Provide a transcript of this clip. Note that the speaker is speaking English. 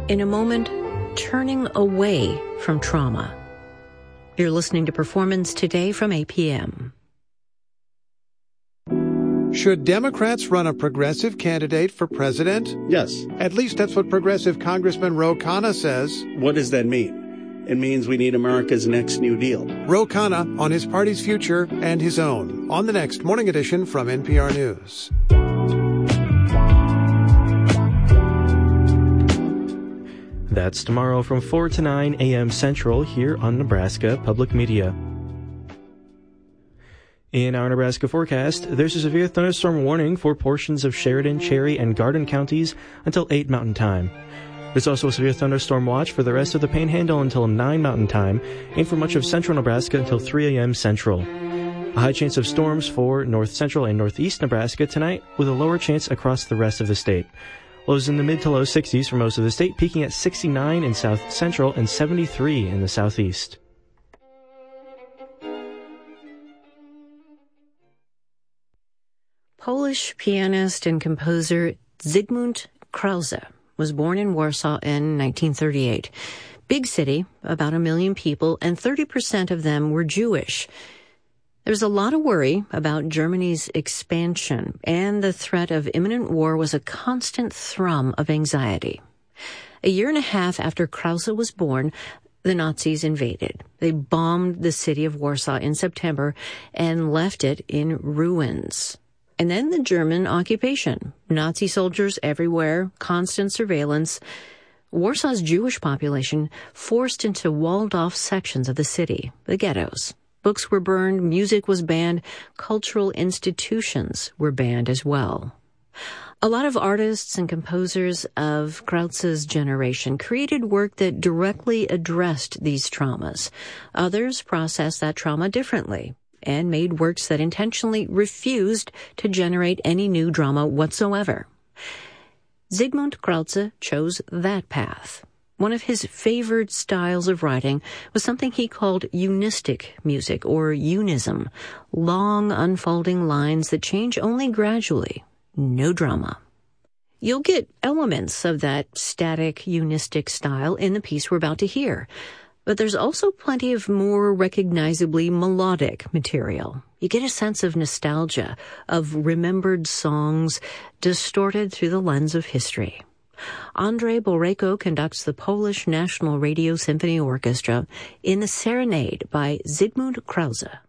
in a moment, turning away from trauma. You're listening to Performance Today from APM. Should Democrats run a progressive candidate for president? Yes. At least that's what progressive Congressman Ro Khanna says. What does that mean? It means we need America's next New Deal. Ro Khanna on his party's future and his own on the next Morning Edition from NPR News. That's tomorrow from 4 to 9 a.m. Central here on Nebraska Public Media. In our Nebraska forecast, there's a severe thunderstorm warning for portions of Sheridan, Cherry, and Garden counties until 8 Mountain Time. There's also a severe thunderstorm watch for the rest of the Panhandle until 9 Mountain Time, and for much of central Nebraska until 3 a.m. Central. A high chance of storms for north central and northeast Nebraska tonight, with a lower chance across the rest of the state. Lows in the mid to low 60s for most of the state, peaking at 69 in south central and 73 in the southeast. Polish pianist and composer Zygmunt Krause was born in Warsaw in 1938. Big city, about 1 million people, and 30% of them were Jewish. There was a lot of worry about Germany's expansion, and the threat of imminent war was a constant thrum of anxiety. A year and a half after Krause was born, the Nazis invaded. They bombed the city of Warsaw in September and left it in ruins. And then the German occupation. Nazi soldiers everywhere, constant surveillance. Warsaw's Jewish population forced into walled-off sections of the city, the ghettos. Books were burned, music was banned, cultural institutions were banned as well. A lot of artists and composers of Krause's generation created work that directly addressed these traumas. Others processed that trauma differently and made works that intentionally refused to generate any new drama whatsoever. Zygmunt Krause chose that path. One of his favored styles of writing was something he called unistic music, or unism, long unfolding lines that change only gradually, no drama. You'll get elements of that static unistic style in the piece we're about to hear. But there's also plenty of more recognizably melodic material. You get a sense of nostalgia, of remembered songs distorted through the lens of history. Andrzej Borejko conducts the Polish National Radio Symphony Orchestra in the Serenade by Zygmunt Krause.